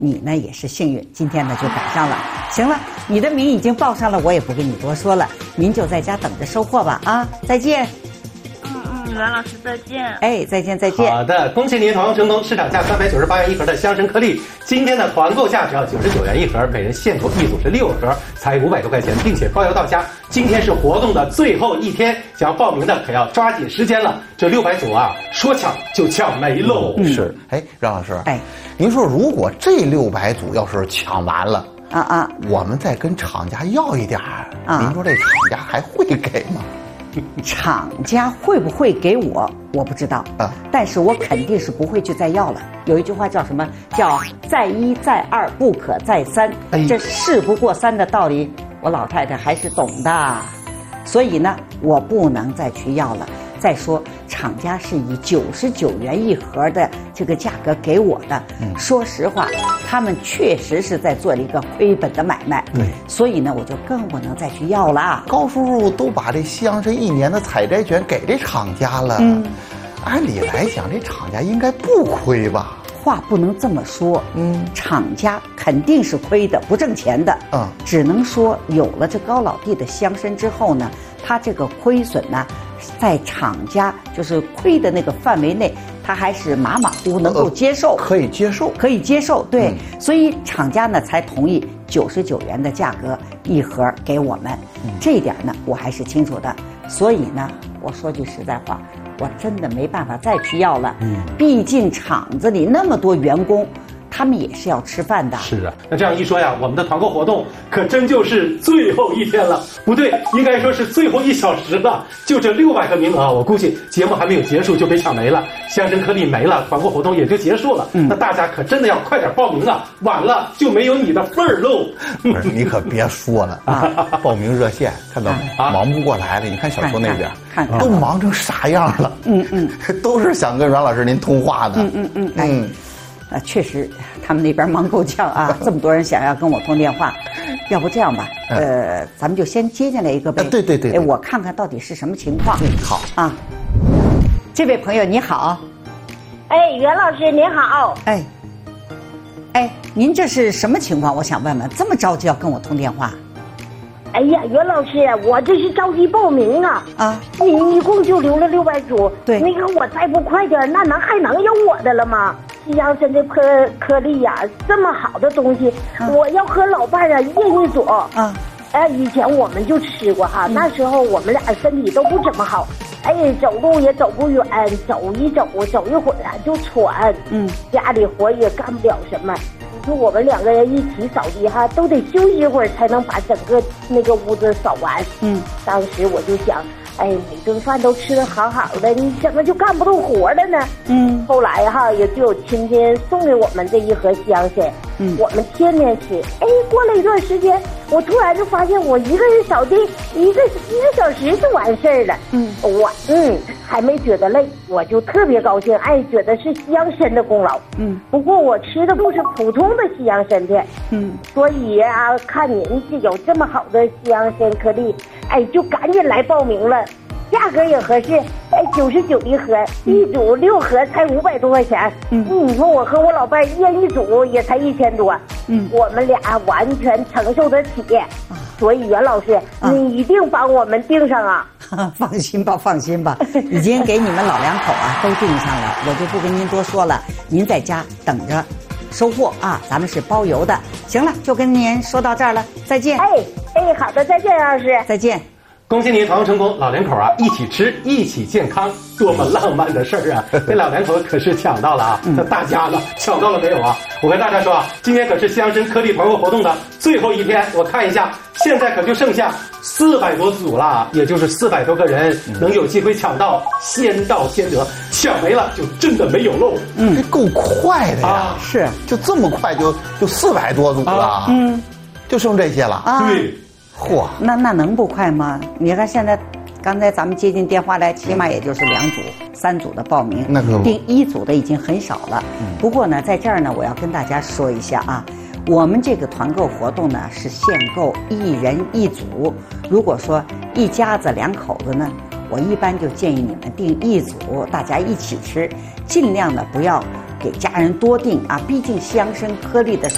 你呢也是幸运，今天呢就赶上了。行了，你的名已经报上了，我也不跟你多说了，您就在家等着收货吧啊！再见。 袁老师再见。 哎，再见再见。 好的，恭喜您团购成功，市场价398元一盒的香参颗粒，今天的团购价只要99元一盒，每人限购一组是6盒，才500多块钱，并且包邮到家。今天是活动的最后一天，想要报名的可要抓紧时间了。这600组啊，说抢就抢没喽。 是，哎，让老师，哎，您说如果这600组要是抢完了，我们再跟厂家要一点儿，您说这厂家还会给吗？ 厂家会不会给我不知道但是我肯定是不会去再要了。有一句话叫什么？叫再一再二不可再三。这事不过三的道理，我老太太还是懂的。所以呢，我不能再去要了。再说，厂家是以99元一盒的这个价格给我的。说实话，他们确实是在做了一个亏本的买卖。对，所以呢，我就更不能再去要了。 高叔叔都把这西洋参1年的采摘权给这厂家了。按理来讲，这厂家应该不亏吧？ 话不能这么说。厂家肯定是亏的，不挣钱的。只能说有了这高老弟的香参之后呢，他这个亏损呢，在厂家就是亏的那个范围内，他还是马马虎虎能够接受， 可以接受， 可以接受。对，所以厂家呢才同意99元的价格一盒给我们。这一点呢，我还是清楚的。所以呢，我说句实在话，我真的没办法再去要了。毕竟厂子里那么多员工，他们也是要吃饭的。 是啊，那这样一说呀，我们的团购活动可真就是最后一天了。不对，应该说是最后1小时了。就这600个名额，我估计节目还没有结束就被抢没了，香参颗粒没了，团购活动也就结束了。那大家可真的要快点报名啊，晚了就没有你的份儿喽。 不是，你可别说了报名热线看到没？忙不过来了。你看小说那边都忙成啥样了？都是想跟阮老师您通话的。 确实，他们那边忙够呛啊，这么多人想要跟我通电话。要不这样吧，咱们就先接进来一个呗。对，我看看到底是什么情况。 好啊，这位朋友你好。 袁老师您好。 您这是什么情况？我想问问，这么着急要跟我通电话？ 哎呀，袁老师，我这是着急报名啊！你一共就留了600组，对，那个我再不快点，那还能有我的了吗？西洋参的颗粒呀，这么好的东西，我要和老伴儿验一组。以前我们就吃过哈，那时候我们俩身体都不怎么好，走路也走不远，走一会儿就喘，家里活也干不了什么。就我们2个人一起扫地哈，都得休息一会儿才能把整个那个屋子扫完。当时我就想，每顿饭都吃得好好的，你怎么就干不动活了呢？后来哈，也就有亲戚送给我们这一盒西洋参，我们天天吃。过了一段时间，我突然就发现我一个人扫地一个小时就完事儿了。我还没觉得累，我就特别高兴，觉得是西洋参的功劳。不过我吃的不是普通的西洋参片，所以看您有这么好的西洋参颗粒，就赶紧来报名了。价格也合适，99一盒，一组6盒才500多块钱。你说我和我老伴验一组也才1000多，我们俩完全承受得起。所以袁老师，你一定帮我们订上啊！ 放心吧，已经给你们老2口都订上了，我就不跟您多说了。您在家等着收货啊，咱们是包邮的。行了，就跟您说到这儿了，再见。 好的，再见，杨老师， 再见。 恭喜您团购成功，老2口一起吃，一起健康，多么浪漫的事儿啊！这老2口可是抢到了啊！那大家呢，抢到了没有啊？我跟大家说今天可是西洋参颗粒团购活动的最后一天，我看一下，现在可就剩下400多组了，也就是400多个人能有机会抢到，先到先得，抢没了就真的没有喽。 这够快的呀！ 是， 就这么快就400多组了，就剩这些了。 对。 嚯， 那能不快吗？你看现在，刚才咱们接进电话来，起码也就是2组、3组的报名，订1组的已经很少了。不过呢，在这儿呢，我要跟大家说一下啊，我们这个团购活动呢是限购1人1组。如果说一家子2口子呢，我一般就建议你们订1组，大家一起吃，尽量的不要给家人多订啊，毕竟西洋参颗粒的